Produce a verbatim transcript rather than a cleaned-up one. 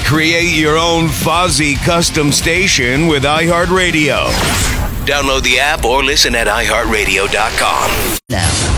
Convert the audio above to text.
Create your own Fozzy custom station with iHeartRadio. Download the app or listen at i heart radio dot com. Now.